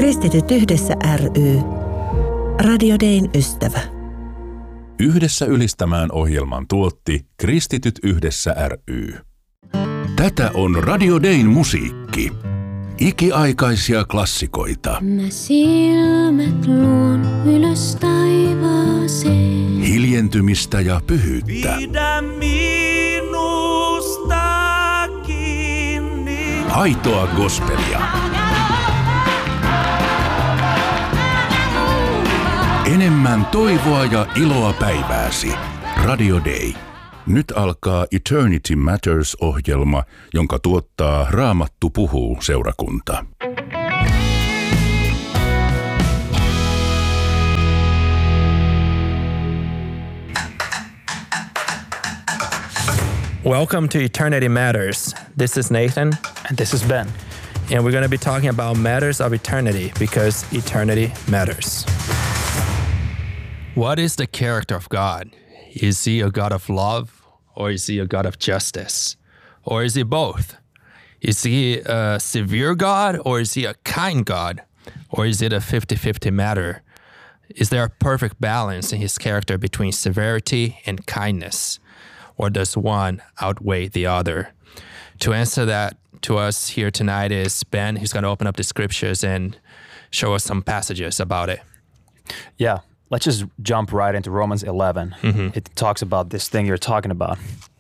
Kristityt yhdessä ry. Radio Dayn ystävä. Yhdessä ylistämään ohjelman tuotti Kristityt yhdessä ry. Tätä on Radio Dayn musiikki. Ikiaikaisia klassikoita. Mä silmät luon ylös taivaaseen. Hiljentymistä ja pyhyyttä. Pidä minusta kiinni. Aitoa gospelia. Enemmän toivoa ja iloa päivääsi. Radio Day. Nyt alkaa Eternity Matters-ohjelma, jonka tuottaa Raamattu puhuu -seurakunta. Welcome to Eternity Matters. This is Nathan. And this is Ben. And we're going to be talking about matters of eternity because eternity matters. What is the character of God? Is he a God of love or is he a God of justice? Or is he both? Is he a severe God or is he a kind God? Or is it a 50-50 matter? Is there a perfect balance in his character between severity and kindness? Or does one outweigh the other? To answer that to us here tonight is Ben, who's going to open up the scriptures and show us some passages about it. Yeah, let's just jump right into Romans 11. It talks about this thing you're talking about.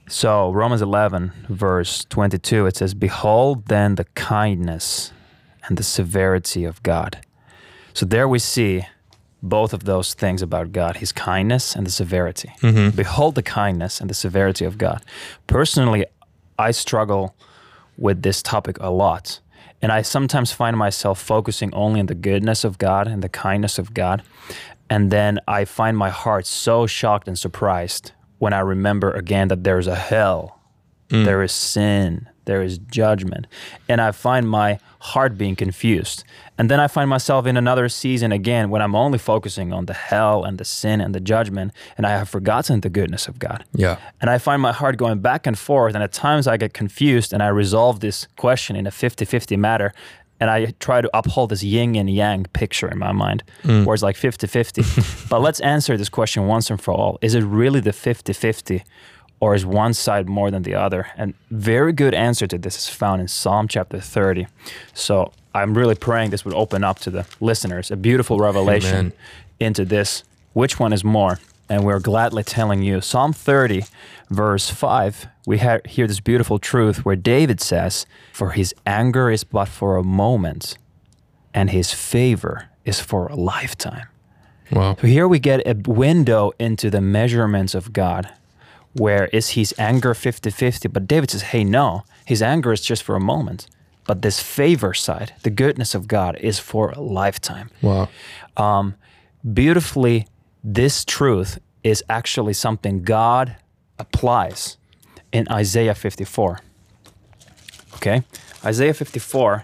So Romans 11, verse 22, it says, "Behold then the kindness and the severity of God." So there we see both of those things about God, his kindness and the severity. Behold the kindness and the severity of God. Personally, I struggle with this topic a lot. And I sometimes find myself focusing only on the goodness of God and the kindness of God. And then I find my heart so shocked and surprised when I remember again that there is a hell, there is sin, there is judgment. And I find my heart being confused. And then I find myself in another season again when I'm only focusing on the hell and the sin and the judgment, and I have forgotten the goodness of God. Yeah. And I find my heart going back and forth, and at times I get confused and I resolve this question in a 50-50 matter, and I try to uphold this yin and yang picture in my mind, where it's like 50-50. But let's answer this question once and for all. Is it really the 50-50? Or is one side more than the other? And very good answer to this is found in Psalm chapter 30. So I'm really praying this would open up to the listeners, a beautiful revelation into this. Which one is more? And we're gladly telling you. Psalm 30, verse 5, we hear this beautiful truth where David says, "For his anger is but for a moment, and his favor is for a lifetime." Wow. So here we get a window into the measurements of God. Where is his anger 50-50? But David says, hey, no, his anger is just for a moment. But this favor side, the goodness of God, is for a lifetime. Wow. Beautifully, this truth is actually something God applies in Isaiah 54. Okay? Isaiah 54,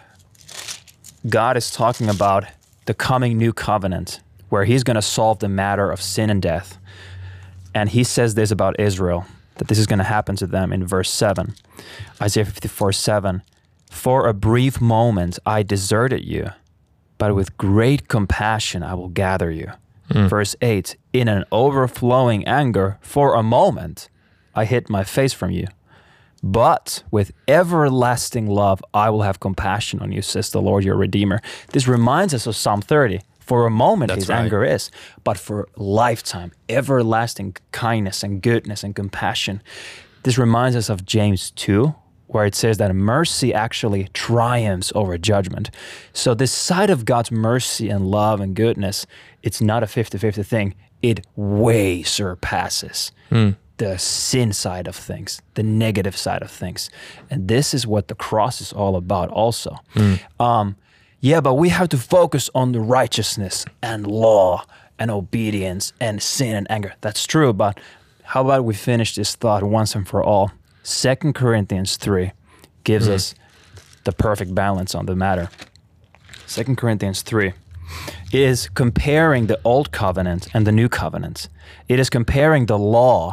God is talking about the coming new covenant, where he's going to solve the matter of sin and death. And he says this about Israel, that this is going to happen to them in verse 7. Isaiah 54:7. "For a brief moment I deserted you, but with great compassion I will gather you." Verse 8. "In an overflowing anger, for a moment I hid my face from you. But with everlasting love I will have compassion on you, says the Lord your Redeemer." This reminds us of Psalm 30. For a moment his anger is, but for lifetime, everlasting kindness and goodness and compassion. This reminds us of James 2, where it says that mercy actually triumphs over judgment. So this side of God's mercy and love and goodness, it's not a 50-50 thing. It way surpasses the sin side of things, the negative side of things. And this is what the cross is all about also. Yeah, but we have to focus on the righteousness and law and obedience and sin and anger. That's true, but how about we finish this thought once and for all? 2 Corinthians 3 gives us the perfect balance on the matter. 2 Corinthians 3 is comparing the old covenant and the new covenant. It is comparing the law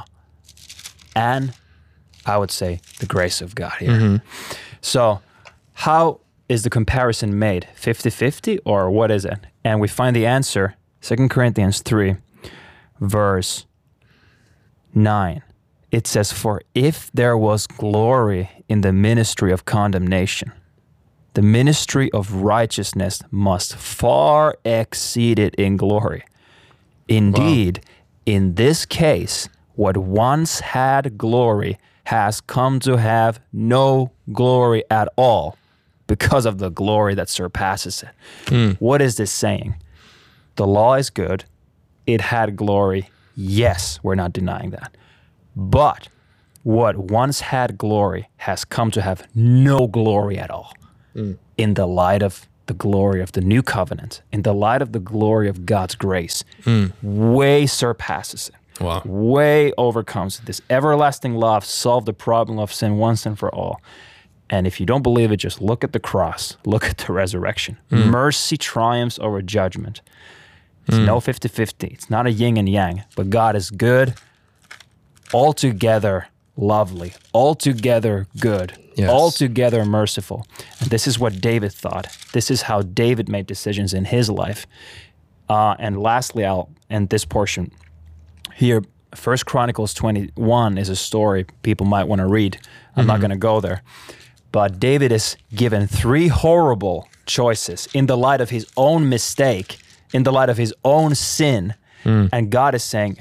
and, I would say, the grace of God here. So how is the comparison made? 50-50 or what is it? And we find the answer, 2 Corinthians 3, verse 9. It says, "For if there was glory in the ministry of condemnation, the ministry of righteousness must far exceed it in glory. Indeed, in this case, what once had glory has come to have no glory at all because of the glory that surpasses it." What is this saying? The law is good. It had glory. Yes, we're not denying that. But what once had glory has come to have no glory at all in the light of the glory of the new covenant, in the light of the glory of God's grace, way surpasses it. Wow. Way overcomes it. This everlasting love solved the problem of sin once and for all. And if you don't believe it, just look at the cross. Look at the resurrection. Mercy triumphs over judgment. It's no 50-50. It's not a yin and yang. But God is good, altogether lovely, altogether good, Yes. altogether merciful. And this is what David thought. This is how David made decisions in his life. And lastly, I'll end this portion here. 1 Chronicles 21 is a story people might want to read. I'm not going to go there. But David is given 3 horrible choices in the light of his own mistake, in the light of his own sin. And God is saying,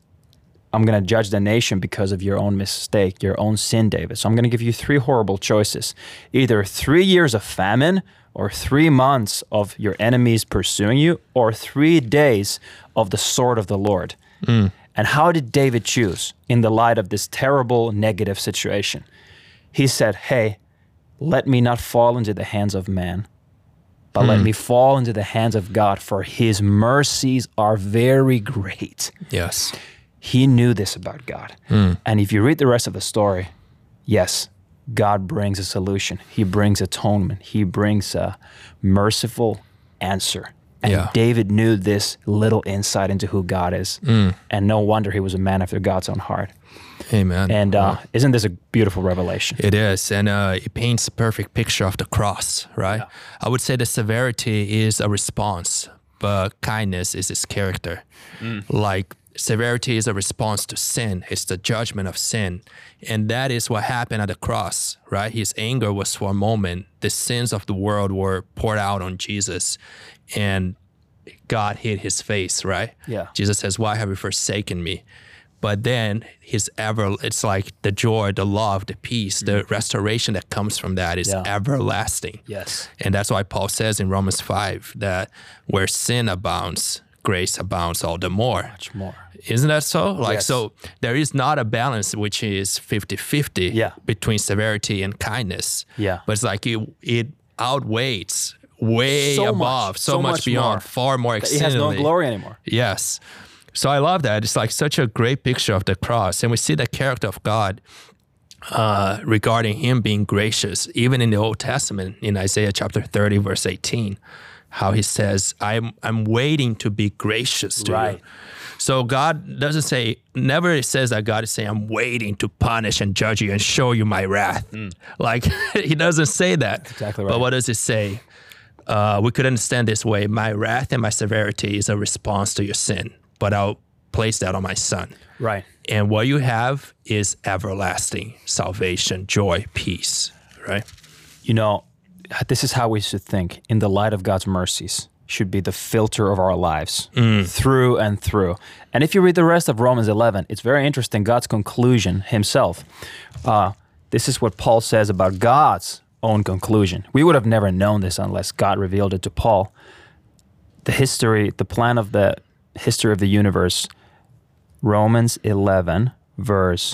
I'm going to judge the nation because of your own mistake, your own sin, David. So I'm going to give you 3 horrible choices. Either 3 years of famine, or 3 months of your enemies pursuing you, or 3 days of the sword of the Lord. And how did David choose in the light of this terrible negative situation? He said, hey, let me not fall into the hands of man, but let me fall into the hands of God, for his mercies are very great. Yes. He knew this about God. And if you read the rest of the story, yes, God brings a solution. He brings atonement. He brings a merciful answer. And David knew this little insight into who God is. And no wonder he was a man after God's own heart. Amen. And isn't this a beautiful revelation? It is, and it paints a perfect picture of the cross, right? I would say the severity is a response, but kindness is its character. Like, severity is a response to sin. It's the judgment of sin. And that is what happened at the cross, right? His anger was for a moment. The sins of the world were poured out on Jesus, and God hid his face, right? Yeah. Jesus says, why have you forsaken me? But then it's like the joy, the love, the peace, the restoration that comes from that is everlasting. Yes. And that's why Paul says in Romans 5 that where sin abounds, grace abounds all the more. Much more. Isn't that so? Yes. So there is not a balance which is 50-50 between severity and kindness. Yeah. But it's like it outweighs way So above, much, so so much much beyond, more. far more It exceedingly. has no glory anymore. Yes. So I love that. It's like such a great picture of the cross. And we see the character of God regarding him being gracious, even in the Old Testament, in Isaiah chapter 30, verse 18, how he says, I'm waiting to be gracious to you. So God doesn't say, never says that God is saying, I'm waiting to punish and judge you and show you my wrath. Like, he doesn't say that. That's exactly right. But what does it say? We could understand this way. My wrath and my severity is a response to your sin, but I'll place that on my son. Right. And what you have is everlasting salvation, joy, peace, right? You know, this is how we should think. In the light of God's mercies should be the filter of our lives through and through. And if you read the rest of Romans 11, it's very interesting. God's conclusion himself. This is what Paul says about God's own conclusion. We would have never known this unless God revealed it to Paul. The plan of the history of the universe, Romans 11, verse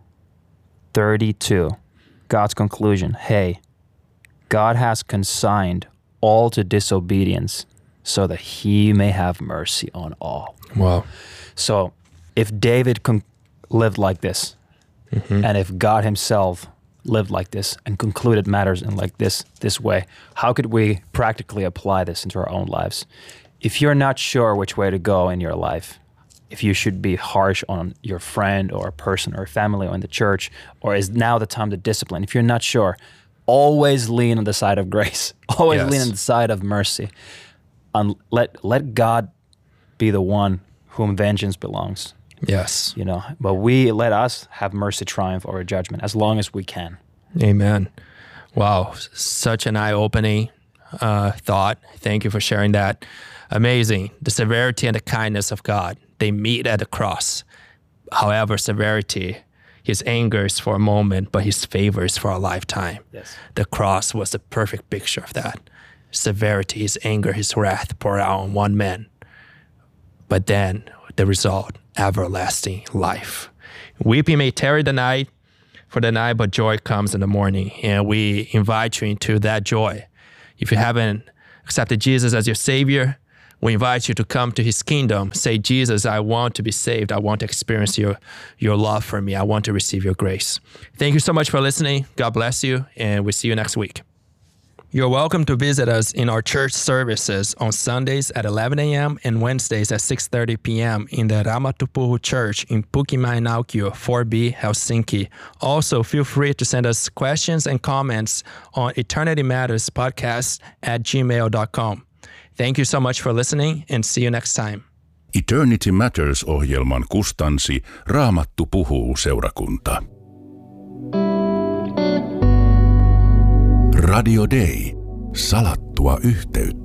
32, God's conclusion. Hey, God has consigned all to disobedience so that he may have mercy on all. Wow. So if David lived like this, and if God himself lived like this and concluded matters in like this way, how could we practically apply this into our own lives? If you're not sure which way to go in your life, if you should be harsh on your friend or a person or a family or in the church, or is now the time to discipline, if you're not sure, always lean on the side of grace. Always Yes. lean on the side of mercy. And let God be the one whom vengeance belongs. Yes. You know, but let us have mercy triumph over judgment as long as we can. Amen. Wow, such an eye-opening thought. Thank you for sharing that. Amazing. The severity and the kindness of God, they meet at the cross. However, severity, his anger is for a moment, but his favor is for a lifetime. Yes. The cross was the perfect picture of that. Severity, his anger, his wrath poured out on one man. But then the result, everlasting life. Weeping may tarry for the night, but joy comes in the morning. And we invite you into that joy. If you haven't accepted Jesus as your Savior, we invite you to come to his kingdom. Say, Jesus, I want to be saved. I want to experience your love for me. I want to receive your grace. Thank you so much for listening. God bless you, and we'll see you next week. You're welcome to visit us in our church services on Sundays at 11 a.m. and Wednesdays at 6:30 p.m. in the Raamattupuhu Church in Pukimäenaukio, 4B, Helsinki. Also, feel free to send us questions and comments on Eternity Matters podcast at gmail.com. Thank you so much for listening, and see you next time. Eternity Matters-ohjelman kustansi Raamattu puhuu -seurakunta. Radio Day. Salattua yhteyttä.